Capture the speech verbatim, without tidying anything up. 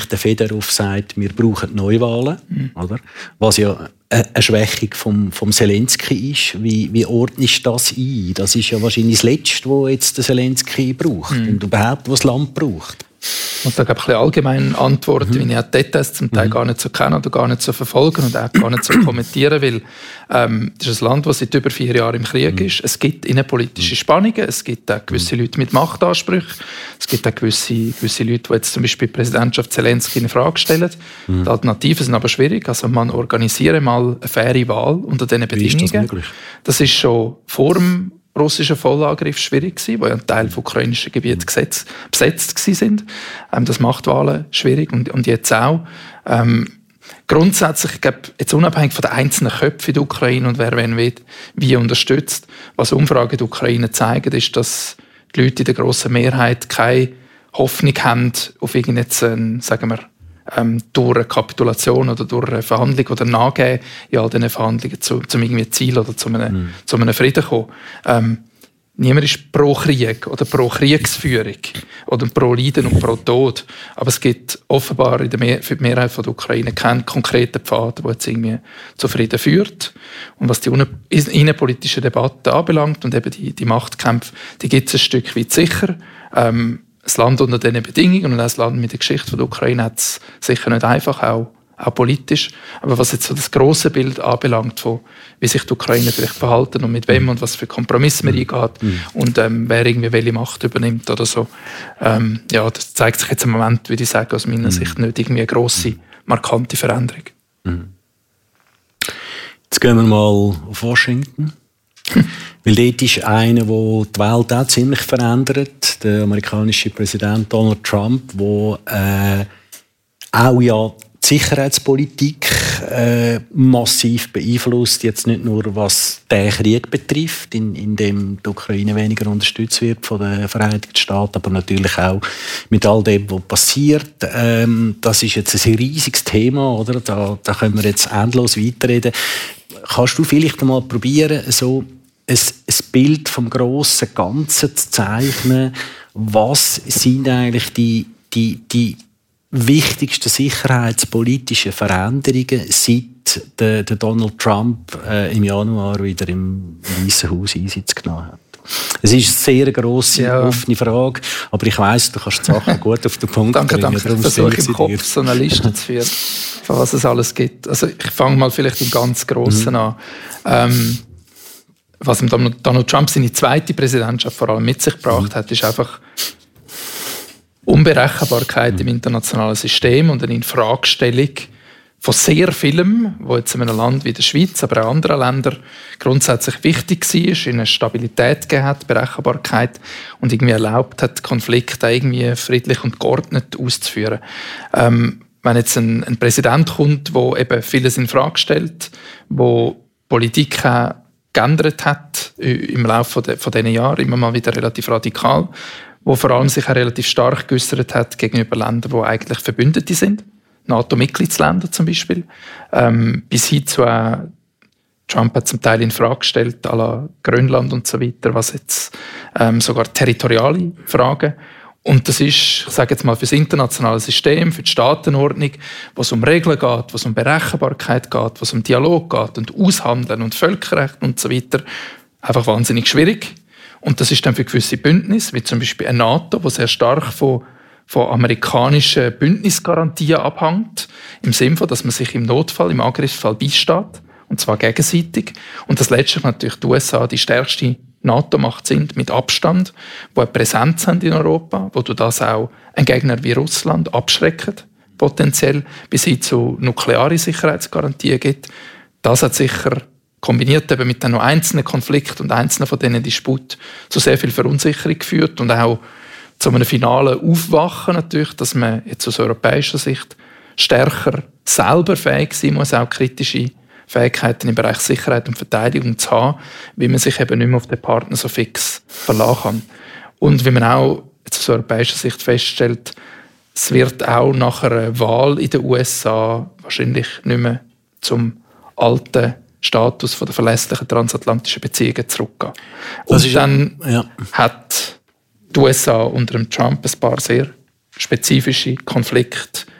der Fedorov sagt, wir brauchen Neuwahlen, mhm. oder? Was ja eine Schwächung vom, vom Zelensky ist. Wie, wie ordnest du das ein? Das ist ja wahrscheinlich das Letzte, was jetzt der Zelensky braucht mhm. und überhaupt, was das Land braucht. Und da gebe ich ein bisschen allgemein Antworten, mhm. weil ich auch Details zum Teil mhm. gar nicht so kenne oder gar nicht so verfolgen und auch gar nicht so kommentieren will. Ähm, das ist ein Land, das seit über vier Jahren im Krieg mhm. ist. Es gibt innenpolitische Spannungen, es gibt auch gewisse mhm. Leute mit Machtansprüchen, es gibt auch gewisse, gewisse Leute, die jetzt zum Beispiel die Präsidentschaft Zelensky in Frage stellen. Mhm. Die Alternativen sind aber schwierig. Also man organisiere mal eine faire Wahl unter diesen Bedingungen. Wie ist das möglich? Das ist schon vor dem russischen Vollangriff schwierig gewesen, weil ja ein Teil von ukrainischen Gebieten besetzt waren. Ähm, das macht Wahlen schwierig und, und jetzt auch. Ähm, grundsätzlich, ich glaube, jetzt unabhängig von den einzelnen Köpfen in der Ukraine und wer wen wie, wie unterstützt, was Umfragen in der Ukraine zeigen, ist, dass die Leute in der grossen Mehrheit keine Hoffnung haben auf irgendeine, sagen wir, Ähm, durch eine Kapitulation oder durch eine Verhandlung oder Nachgeben in all diesen Verhandlungen zu, zum irgendwie Ziel oder zu einem, mhm. zu einem Frieden kommen. Ähm, niemand ist pro Krieg oder pro Kriegsführung oder pro Leiden und pro Tod. Aber es gibt offenbar in der Mehr- für die Mehrheit der Ukraine keinen konkreten Pfad, der jetzt irgendwie zu Frieden führt. Und was die innenpolitische Debatte anbelangt und eben die, die Machtkämpfe, die gibt es ein Stück weit sicher. Ähm, Das Land unter diesen Bedingungen und auch das Land mit der Geschichte der Ukraine hat es sicher nicht einfach, auch, auch politisch. Aber was jetzt so das grosse Bild anbelangt, von wie sich die Ukraine vielleicht verhalten und mit wem und was für Kompromisse man eingeht mhm. und ähm, wer irgendwie welche Macht übernimmt oder so. Ähm, ja, das zeigt sich jetzt im Moment, würde ich sagen, aus meiner mhm. Sicht nicht irgendwie eine grosse, markante Veränderung. Mhm. Jetzt gehen wir mal auf Washington. Weil dort ist einer, der die Welt auch ziemlich verändert, der amerikanische Präsident Donald Trump, der äh, auch ja die Sicherheitspolitik äh, massiv beeinflusst, jetzt nicht nur was den Krieg betrifft, in, in dem die Ukraine weniger unterstützt wird von den Vereinigten Staaten, aber natürlich auch mit all dem, was passiert. Ähm, das ist jetzt ein riesiges Thema, oder? Da, da können wir jetzt endlos weiterreden. Kannst du vielleicht einmal probieren, so ein, ein Bild vom grossen Ganzen zu zeichnen? Was sind eigentlich die, die, die wichtigsten sicherheitspolitischen Veränderungen, seit der, der Donald Trump äh, im Januar wieder im Weißen Haus Einsitz genommen hat? Es ist eine sehr grosse, ja. offene Frage, aber ich weiss, du kannst die Sachen gut auf den Punkt danke, bringen. Danke, danke. Ich versuche im Kopf so eine Liste zu führen, von was es alles gibt. Also ich fange mal vielleicht im ganz Grossen mhm. an. Ähm, was Donald Trump seine zweite Präsidentschaft vor allem mit sich gebracht hat, ist einfach Unberechenbarkeit mhm. im internationalen System und eine Infragestellung von sehr vielem, was jetzt in einem Land wie der Schweiz, aber auch anderen Ländern grundsätzlich wichtig war, ihnen Stabilität gegeben hat, Berechenbarkeit und irgendwie erlaubt hat, Konflikte irgendwie friedlich und geordnet auszuführen. Ähm, wenn jetzt ein, ein Präsident kommt, der eben vieles in Frage stellt, der Politik auch geändert hat im Laufe von diesen Jahren, immer mal wieder relativ radikal, wo vor allem sich auch relativ stark geäussert hat gegenüber Ländern, die eigentlich Verbündete sind, NATO-Mitgliedsländer zum Beispiel, ähm, bis hin zu äh, Trump hat zum Teil in Frage gestellt, à la Grönland und so weiter, was jetzt ähm, sogar territoriale Fragen. Und das ist, ich sage jetzt mal, für das internationale System, für die Staatenordnung, wo es um Regeln geht, wo es um Berechenbarkeit geht, wo es um Dialog geht und Aushandeln und Völkerrecht und so weiter, einfach wahnsinnig schwierig. Und das ist dann für gewisse Bündnisse, wie zum Beispiel eine NATO, die sehr stark von, von amerikanischen Bündnisgarantien abhängt, im Sinne von, dass man sich im Notfall, im Angriffsfall beisteht, und zwar gegenseitig. Und das letztlich natürlich die U S A die stärkste NATO-Macht sind, mit Abstand, die eine Präsenz haben in Europa, wo du das auch einen Gegner wie Russland abschreckt, potenziell, bis hin zu nuklearen Sicherheitsgarantien gibt. Das hat sicher kombiniert eben mit den noch einzelnen Konflikten und einzelnen von diesen Disputen zu sehr viel Verunsicherung geführt und auch zu einem finalen Aufwachen natürlich, dass man jetzt aus europäischer Sicht stärker selber fähig sein muss, auch kritische Fähigkeiten im Bereich Sicherheit und Verteidigung zu haben, wie man sich eben nicht mehr auf den Partner so fix verlassen kann. Und wie man auch jetzt aus europäischer Sicht feststellt, es wird auch nach einer Wahl in den U S A wahrscheinlich nicht mehr zum alten Status von der verlässlichen transatlantischen Beziehungen zurückgehen. Und ist, dann ja. hat die U S A unter dem Trump ein paar sehr spezifische Konflikte